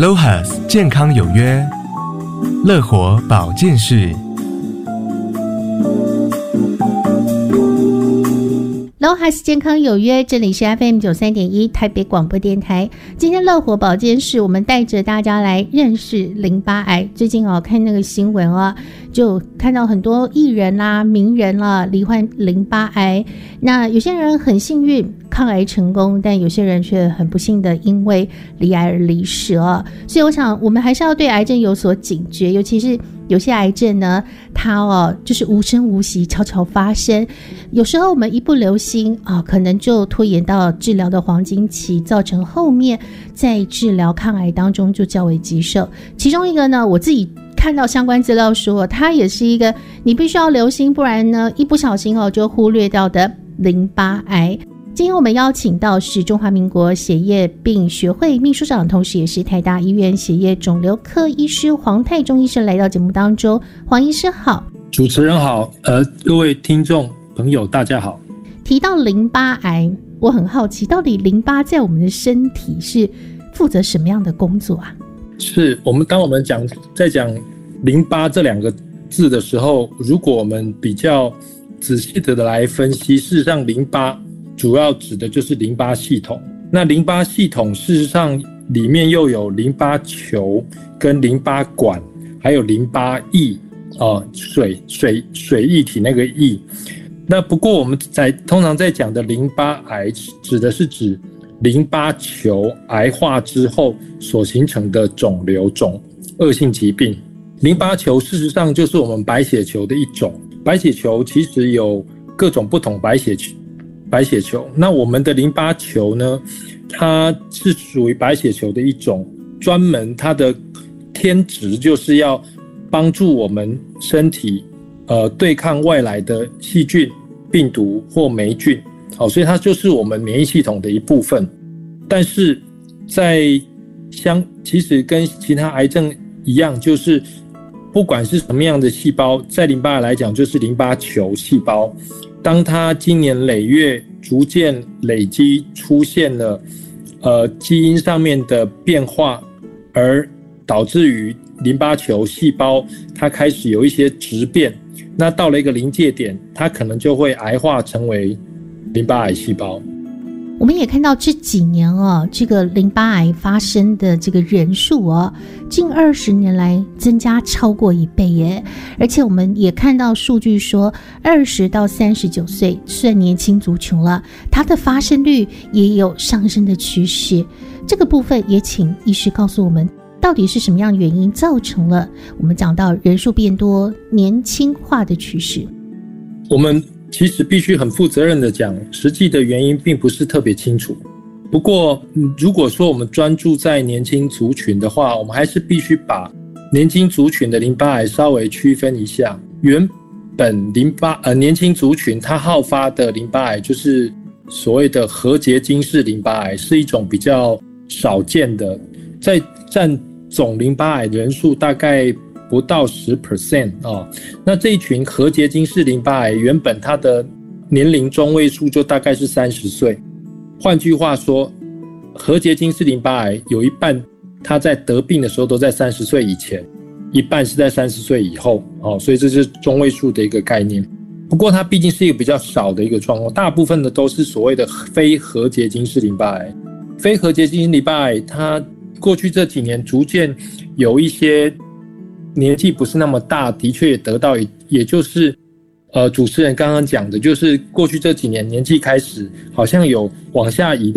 LOHAS 健康有约，乐活保健室。 LOHAS 健康有约，这里是 FM93.1 台北广播电台。今天乐活保健室，我们带着大家来认识淋巴癌。最近看那个新闻就看到很多艺人啦、名人啦罹患淋巴癌。那有些人很幸运抗癌成功，但有些人却很不幸的因为罹癌而离世所以我想我们还是要对癌症有所警觉，尤其是有些癌症呢，它就是无声无息悄悄发生，有时候我们一不留心可能就拖延到治疗的黄金期，造成后面在治疗抗癌当中就较为棘手。其中一个呢，我自己看到相关资料说，它也是一个你必须要留心，不然呢一不小心就忽略掉的淋巴癌。今天我们邀请到是中华民国血液病学会秘书长，同时也是台大医院血液肿瘤科医师黄泰忠医师来到节目当中。黄医师好。 主持人好，各位听众朋友大家好。 提到淋巴癌，我很好奇，到底淋巴在我们的身体是负责什么样的工作啊？ 是当我们在讲淋巴这两个字的时候，如果我们比较仔细的来分析，事实上淋巴主要指的就是淋巴系统。那淋巴系统事实上里面又有淋巴球跟淋巴管，还有淋巴液水液体那个液。那不过我们通常在讲的淋巴癌指的是指淋巴球癌化之后所形成的肿瘤恶性疾病。淋巴球事实上就是我们白血球的一种，白血球其实有各种不同白血球，那我们的淋巴球呢，它是属于白血球的一种，专门它的天职就是要帮助我们身体对抗外来的细菌、病毒或霉菌，所以它就是我们免疫系统的一部分。但是其实跟其他癌症一样，就是不管是什么样的细胞，在淋巴癌来讲就是淋巴球细胞，当它经年累月逐渐累积出现了基因上面的变化，而导致于淋巴球细胞它开始有一些质变，那到了一个临界点，它可能就会癌化成为淋巴癌细胞。 我们也看到这几年这个淋巴癌发生的这个人数近20年来增加超过1倍耶。而且我们也看到数据说20到39岁算年轻族群了，它的发生率也有上升的趋势。这个部分也请医师告诉我们，到底是什么样的原因造成了我们讲到人数变多、年轻化的趋势？ 我们其实必须很负责任的讲，实际的原因并不是特别清楚。不过如果说我们专注在年轻族群的话，我们还是必须把年轻族群的淋巴癌稍微区分一下。原本年轻族群它好发的淋巴癌就是所谓的核结晶式淋巴癌，是一种比较少见的，在占总淋巴癌人数大概不到 10% 那这一群核结晶式淋巴癌原本它的年龄中位数就大概是30岁。换句话说，核结晶式淋巴癌有一半它在得病的时候都在30岁以前，一半是在30岁以后所以这是中位数的一个概念。不过它毕竟是一个比较少的一个状况，大部分的都是所谓的非核结晶式淋巴癌。非核结晶淋巴癌它过去这几年逐渐有一些年纪不是那么大，的确也得到，也就是主持人刚刚讲的，就是过去这几年年纪开始好像有往下移的